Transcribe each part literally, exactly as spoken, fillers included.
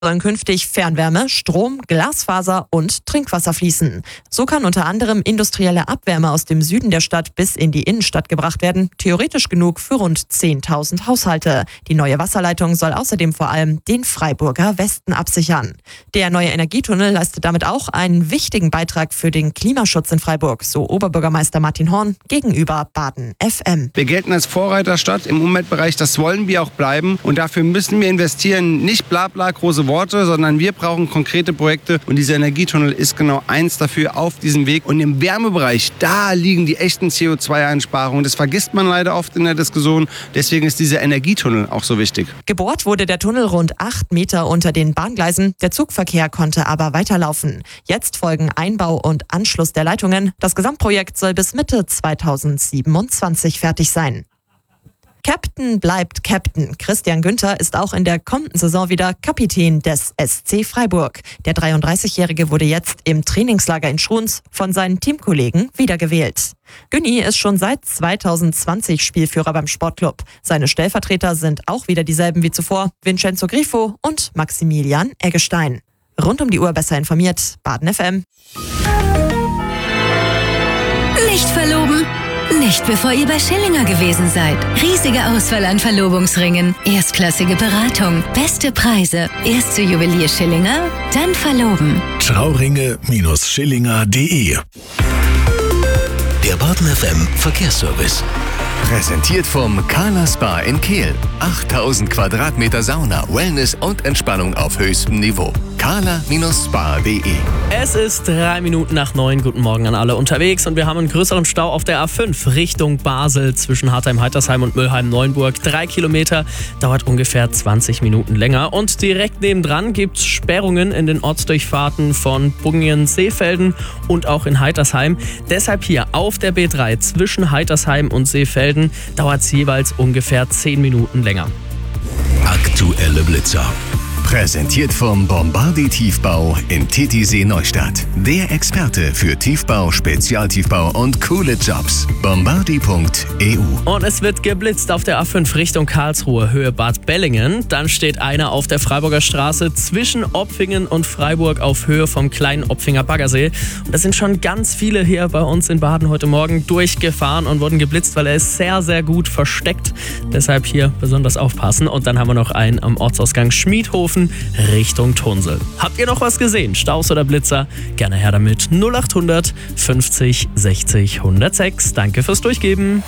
sollen künftig Fernwärme, Strom, Glasfaser und Trinkwasser fließen. So kann unter anderem industrielle Abwärme aus dem Süden der Stadt bis in die Innenstadt gebracht werden. Theoretisch genug für rund zehntausend Haushalte. Die neue Wasserleitung soll außerdem vor allem den Freiburger Westen absichern. Der neue Energietunnel leistet damit auch einen wichtigen Beitrag für den Klimaschutz in Freiburg, so Oberbürgermeister Martin Horn gegenüber Baden F M. Wir gelten als Vorreiterstadt im Umweltbereich, das wollen wir auch bleiben. Und dafür müssen wir investieren, nicht bla bla große Worte, sondern wir brauchen konkrete Projekte. Und dieser Energietunnel ist genau eins dafür auf diesem Weg. Und im Wärmebereich, da liegen die echten C O zwei Einsparungen. Das vergisst man leider oft in der Diskussion. Deswegen ist dieser Energietunnel auch so wichtig. Gebohrt wurde der Tunnel rund acht Meter unter den Bahngleisen. Der Zugverkehr konnte aber weiterlaufen. Jetzt folgen Einbau und Anschluss der Leitungen. Das Gesamtprojekt soll bis Mitte zweitausendsiebenundzwanzig fertig sein. Captain bleibt Captain. Christian Günther ist auch in der kommenden Saison wieder Kapitän des S C Freiburg. Der dreiunddreißigjährige wurde jetzt im Trainingslager in Schruns von seinen Teamkollegen wiedergewählt. Günni ist schon seit zweitausendzwanzig Spielführer beim Sportclub. Seine Stellvertreter sind auch wieder dieselben wie zuvor: Vincenzo Grifo und Maximilian Eggestein. Rund um die Uhr besser informiert, Baden F M. Nicht verloben? Nicht bevor ihr bei Schillinger gewesen seid. Riesige Auswahl an Verlobungsringen, erstklassige Beratung, beste Preise. Erst zu Juwelier Schillinger, dann verloben. Trauringe Schillinger punkt de. Der Baden F M Verkehrsservice. Präsentiert vom Carla Spa in Kehl. achttausend Quadratmeter Sauna, Wellness und Entspannung auf höchstem Niveau. carla Spa punkt de. Es ist drei Minuten nach neun. Guten Morgen an alle unterwegs und wir haben einen größeren Stau auf der A fünf Richtung Basel zwischen Hartheim-Heitersheim und Müllheim-Neuenburg. Drei Kilometer, dauert ungefähr zwanzig Minuten länger. Und direkt nebendran gibt es Sperrungen in den Ortsdurchfahrten von Bungen-Seefelden und auch in Heitersheim. Deshalb hier auf der B drei zwischen Heitersheim und Seefelden dauert es jeweils ungefähr zehn Minuten länger. Aktuelle Blitzer. Präsentiert vom Bombardi Tiefbau in Titisee Neustadt. Der Experte für Tiefbau, Spezialtiefbau und coole Jobs. Bombardi punkt e u. Und es wird geblitzt auf der A fünf Richtung Karlsruhe, Höhe Bad Bellingen. Dann steht einer auf der Freiburger Straße zwischen Opfingen und Freiburg auf Höhe vom kleinen Opfinger Baggersee. Und es sind schon ganz viele hier bei uns in Baden heute Morgen durchgefahren und wurden geblitzt, weil er ist sehr, sehr gut versteckt. Deshalb hier besonders aufpassen. Und dann haben wir noch einen am Ortsausgang Schmiedhofen Richtung Tunsel. Habt ihr noch was gesehen? Staus oder Blitzer? Gerne her damit. null acht hundert fünfzig sechzig hundertsechs. Danke fürs Durchgeben.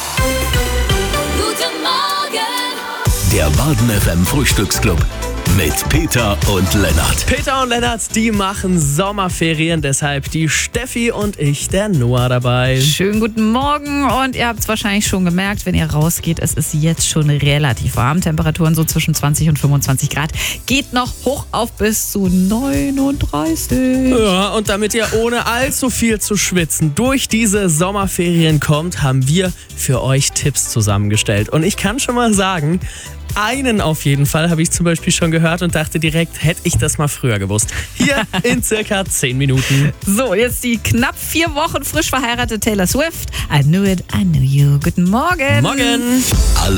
Guten Morgen! Der Baden F M Frühstücksclub mit Peter und Lennart. Peter und Lennart, die machen Sommerferien, deshalb die Steffi und ich, der Noah, dabei. Schönen guten Morgen und ihr habt es wahrscheinlich schon gemerkt, wenn ihr rausgeht, es ist jetzt schon relativ warm. Temperaturen so zwischen zwanzig und fünfundzwanzig Grad. Geht noch hoch auf bis zu neununddreißig. Ja, und damit ihr ohne allzu viel zu schwitzen durch diese Sommerferien kommt, haben wir für euch Tipps zusammengestellt. Und ich kann schon mal sagen, einen auf jeden Fall habe ich zum Beispiel schon gehört und dachte direkt, hätte ich das mal früher gewusst. Hier in circa zehn Minuten. So, jetzt die knapp vier Wochen frisch verheiratete Taylor Swift. I knew it, I knew you. Guten Morgen. Morgen.